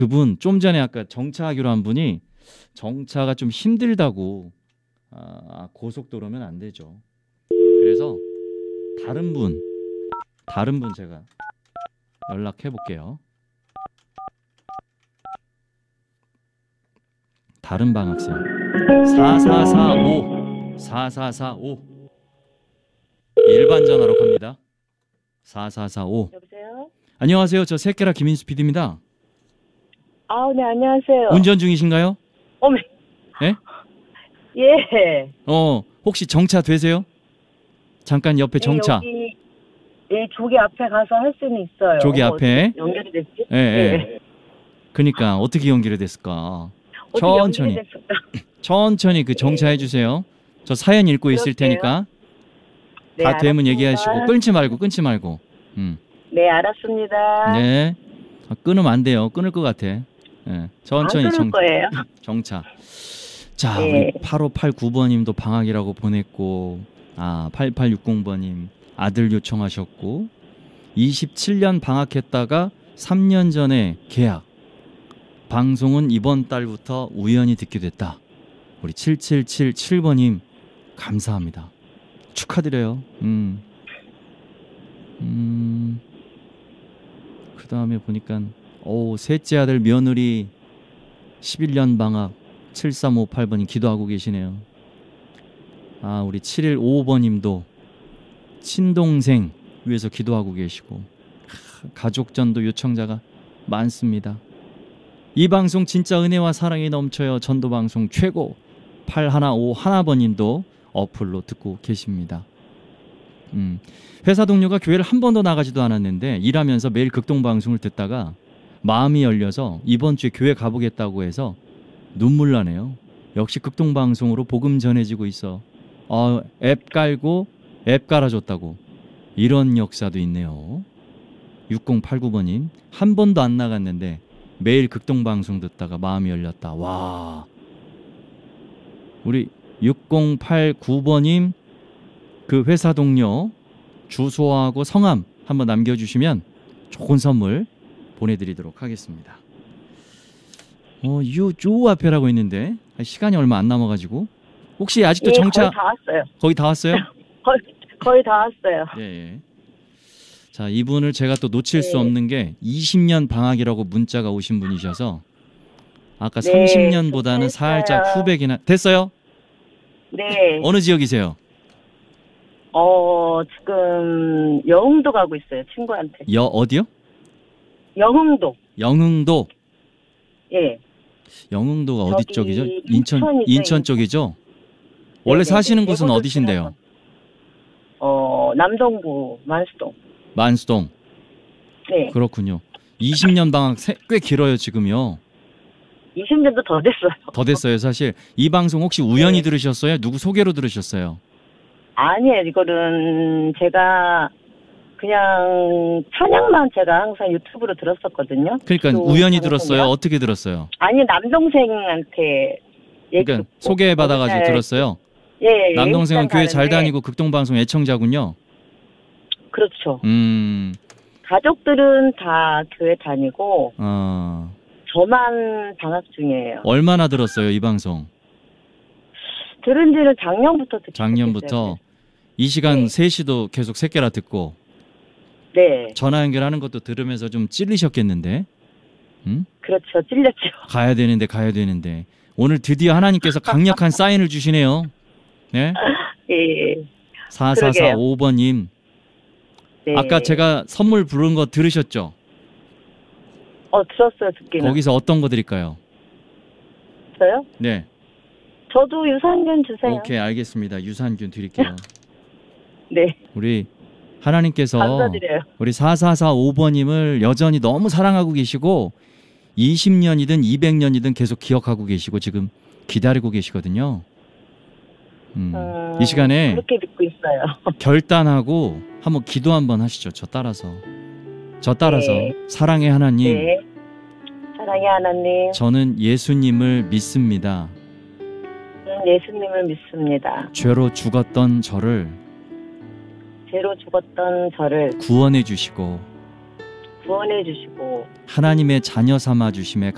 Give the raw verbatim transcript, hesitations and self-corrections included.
그분 좀 전에 아까 정차하기로 한 분이 정차가 좀 힘들다고. 아, 고속도로면 안 되죠. 그래서 다른 분 다른 분 제가 연락해 볼게요. 다른 방학생 사사사오 사사사오 일반 전화로 갑니다. 사사사오. 여보세요? 안녕하세요. 저 새끼라 김인수 피디입니다. 아, 네, 안녕하세요. 운전 중이신가요? 어메. 네? 예. 어, 혹시 정차 되세요? 잠깐 옆에 정차. 예, 여기 예, 조기 앞에 가서 할 수는 있어요. 조기 앞에? 연결이 됐지? 예, 예. 그러니까 어떻게 연결이 됐을까? 천천히. 천천히 그 정차해 주세요. 저 사연 읽고 그럴게요. 있을 테니까. 네, 다 되면 알았습니다. 얘기하시고 끊지 말고 끊지 말고. 음. 네, 알았습니다. 네. 아, 끊으면 안 돼요. 끊을 것 같아. 예. 천천히 안 끊을 정, 거예요. 정차. 자, 네. 우리 팔오팔구 번님도 방학이라고 보냈고, 아, 팔팔육공 번님 아들 요청하셨고, 이십칠 년 방학했다가 삼 년 전에 계약. 방송은 이번 달부터 우연히 듣게 됐다. 우리 칠칠칠칠 번님 감사합니다. 축하드려요. 음. 음. 그 다음에 보니까 오, 셋째 아들 며느리 십일 년 방학 칠삼오팔 번님 기도하고 계시네요. 아, 우리 칠일오오 번님도 친동생 위해서 기도하고 계시고, 가족전도 요청자가 많습니다. 이 방송 진짜 은혜와 사랑이 넘쳐요. 전도방송 최고. 팔일오일 번님도 어플로 듣고 계십니다. 음, 회사 동료가 교회를 한 번도 나가지도 않았는데 일하면서 매일 극동방송을 듣다가 마음이 열려서 이번 주에 교회 가보겠다고 해서 눈물 나네요. 역시 극동방송으로 복음 전해지고 있어. 어, 앱 깔고 앱 깔아줬다고. 이런 역사도 있네요. 육공팔구 번님 한 번도 안 나갔는데 매일 극동방송 듣다가 마음이 열렸다. 와. 우리 육공팔구 번님 그 회사 동료 주소하고 성함 한번 남겨주시면 좋은 선물 보내드리도록 하겠습니다. 어, 유, 유 앞에라고 있는데 시간이 얼마 안 남아가지고 혹시 아직도 예, 정차 거의 다 왔어요. 거의 다 왔어요? 거의, 거의 다 왔어요. 예, 예. 자, 이분을 제가 또 놓칠 네. 수 없는 게 이십 년 방학이라고 문자가 오신 분이셔서 아까 네, 삼십 년보다는 축하했어요. 살짝 후배긴 한 됐어요? 네. 어느 지역이세요? 어, 지금 영흥도 가고 있어요. 친구한테. 여 어디요? 영흥도. 영흥도. 예. 영흥도가 어디 저기 쪽이죠? 인천 인천이죠, 인천 인천. 쪽이죠? 원래 네네네. 사시는 곳은 대구도 어디신데요? 어, 남동구 만수동. 만수동. 네. 그렇군요. 이십 년 방학 세- 꽤 길어요, 지금요. 이십 년도 더 됐어요. 더 됐어요, 사실. 이 방송 혹시 우연히 네. 들으셨어요? 누구 소개로 들으셨어요? 아니에요. 이거는 제가 그냥 찬양만 제가 항상 유튜브로 들었었거든요. 그러니까 또 우연히 방송이랑. 들었어요? 어떻게 들었어요? 아니, 남동생한테 얘기 그러니까 듣고. 소개 받아가지고 어느 날- 들었어요. 예, 예. 남동생은 예식장 교회 잘 가는데. 다니고 극동방송 애청자군요. 그렇죠. 음, 가족들은 다 교회 다니고 어, 저만 방학 중이에요. 얼마나 들었어요, 이 방송? 들은 지는 작년부터 듣기 작년부터. 시작했어요. 이 시간 네. 세 시도 계속 새끼라 듣고 네, 전화 연결하는 것도 들으면서 좀 찔리셨겠는데? 응? 그렇죠. 찔렸죠. 가야 되는데 가야 되는데 오늘 드디어 하나님께서 강력한 사인을 주시네요. 네? 예. 사사사오 번님 네. 아까 제가 선물 부른 거 들으셨죠? 어, 들었어요, 듣기는. 거기서 어떤 거 드릴까요? 저요? 네. 저도 유산균 주세요. 오케이, 알겠습니다. 유산균 드릴게요. 네, 우리 하나님께서 감사드려요. 우리 사사사오 번님을 여전히 너무 사랑하고 계시고 이십 년이든 이백 년이든 계속 기억하고 계시고 지금 기다리고 계시거든요. 음, 음, 이 시간에 그렇게 믿고 있어요. 결단하고 한번 기도 한번 하시죠. 저 따라서. 저 따라서 네. 사랑의 하나님, 네. 사랑의 하나님, 저는 예수님을 믿습니다. 음, 예수님을 믿습니다. 죄로 죽었던 저를 죄로 죽었던 저를 구원해 주시고 구원해 주시고 하나님의 자녀 삼아 주심에